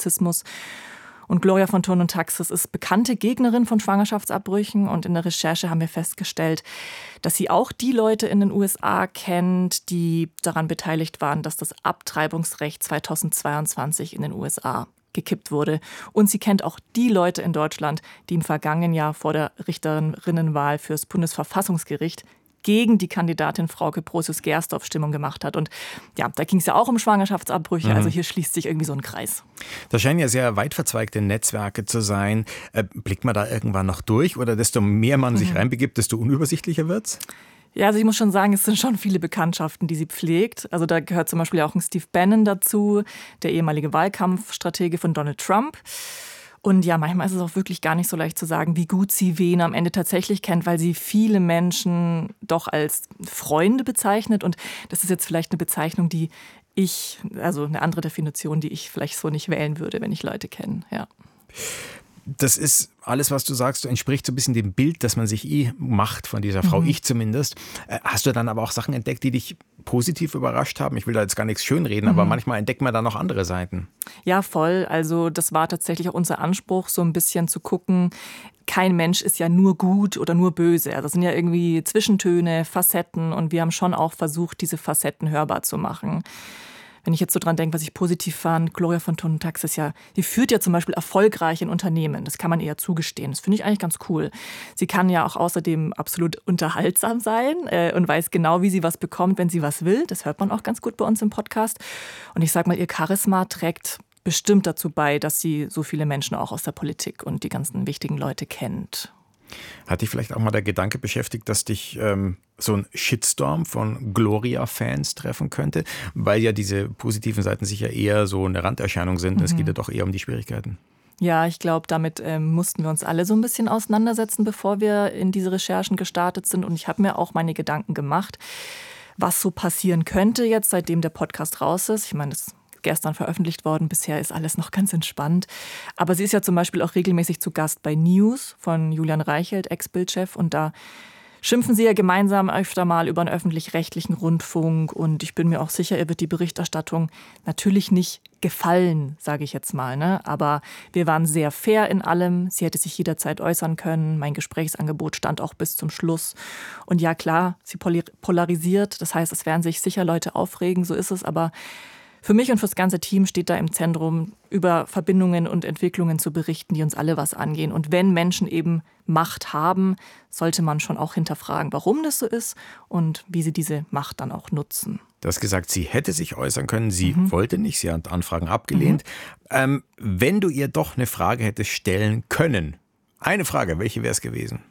Rassismus. Und Gloria von Thurn und Taxis ist bekannte Gegnerin von Schwangerschaftsabbrüchen. Und in der Recherche haben wir festgestellt, dass sie auch die Leute in den USA kennt, die daran beteiligt waren, dass das Abtreibungsrecht 2022 in den USA gekippt wurde. Und sie kennt auch die Leute in Deutschland, die im vergangenen Jahr vor der Richterinnenwahl fürs Bundesverfassungsgericht gegen die Kandidatin Frauke Brosius-Gersdorf Stimmung gemacht hat. Und ja, da ging es ja auch um Schwangerschaftsabbrüche, also hier schließt sich irgendwie so ein Kreis. Das scheinen ja sehr weit verzweigte Netzwerke zu sein. Blickt man da irgendwann noch durch oder desto mehr man sich reinbegibt, desto unübersichtlicher wird's? Ja, also ich muss schon sagen, es sind schon viele Bekanntschaften, die sie pflegt. Also da gehört zum Beispiel auch ein Steve Bannon dazu, der ehemalige Wahlkampfstratege von Donald Trump. Und ja, manchmal ist es auch wirklich gar nicht so leicht zu sagen, wie gut sie wen am Ende tatsächlich kennt, weil sie viele Menschen doch als Freunde bezeichnet. Und das ist jetzt vielleicht eine Bezeichnung, also eine andere Definition, die ich vielleicht so nicht wählen würde, wenn ich Leute kenne, ja. Das ist alles, was du sagst, entspricht so ein bisschen dem Bild, das man sich macht von dieser Frau, ich zumindest. Hast du dann aber auch Sachen entdeckt, die dich positiv überrascht haben? Ich will da jetzt gar nichts schönreden, aber manchmal entdeckt man da noch andere Seiten. Ja, voll. Also das war tatsächlich auch unser Anspruch, so ein bisschen zu gucken, kein Mensch ist ja nur gut oder nur böse. Das sind ja irgendwie Zwischentöne, Facetten und wir haben schon auch versucht, diese Facetten hörbar zu machen. Wenn ich jetzt so dran denke, was ich positiv fand, Gloria von Thurn und Taxis, die führt ja zum Beispiel erfolgreich in Unternehmen. Das kann man eher zugestehen. Das finde ich eigentlich ganz cool. Sie kann ja auch außerdem absolut unterhaltsam sein und weiß genau, wie sie was bekommt, wenn sie was will. Das hört man auch ganz gut bei uns im Podcast. Und ich sag mal, ihr Charisma trägt bestimmt dazu bei, dass sie so viele Menschen auch aus der Politik und die ganzen wichtigen Leute kennt. Hat dich vielleicht auch mal der Gedanke beschäftigt, dass dich so ein Shitstorm von Gloria-Fans treffen könnte? Weil ja diese positiven Seiten sicher eher so eine Randerscheinung sind. Es geht ja doch eher um die Schwierigkeiten. Ja, ich glaube, damit mussten wir uns alle so ein bisschen auseinandersetzen, bevor wir in diese Recherchen gestartet sind. Und ich habe mir auch meine Gedanken gemacht, was so passieren könnte jetzt, seitdem der Podcast raus ist. Ich meine, das gestern veröffentlicht worden. Bisher ist alles noch ganz entspannt. Aber sie ist ja zum Beispiel auch regelmäßig zu Gast bei News von Julian Reichelt, Ex-Bild-Chef. Und da schimpfen sie ja gemeinsam öfter mal über einen öffentlich-rechtlichen Rundfunk. Und ich bin mir auch sicher, ihr wird die Berichterstattung natürlich nicht gefallen, sage ich jetzt mal, ne? Aber wir waren sehr fair in allem. Sie hätte sich jederzeit äußern können. Mein Gesprächsangebot stand auch bis zum Schluss. Und ja, klar, sie polarisiert. Das heißt, es werden sich sicher Leute aufregen. So ist es. Aber für mich und fürs ganze Team steht da im Zentrum, über Verbindungen und Entwicklungen zu berichten, die uns alle was angehen. Und wenn Menschen eben Macht haben, sollte man schon auch hinterfragen, warum das so ist und wie sie diese Macht dann auch nutzen. Du hast gesagt, sie hätte sich äußern können, sie wollte nicht, sie hat Anfragen abgelehnt. Wenn du ihr doch eine Frage hättest stellen können, eine Frage, welche wäre es gewesen?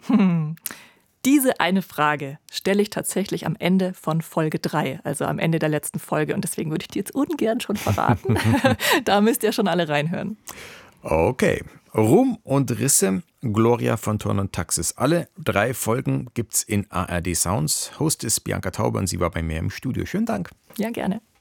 Diese eine Frage stelle ich tatsächlich am Ende von Folge 3, also am Ende der letzten Folge. Und deswegen würde ich die jetzt ungern schon verraten. Da müsst ihr schon alle reinhören. Okay. Ruhm und Risse, Gloria von Thurn und Taxis. Alle 3 Folgen gibt's in ARD Sounds. Host ist Bianca Tauber und sie war bei mir im Studio. Schönen Dank. Ja, gerne.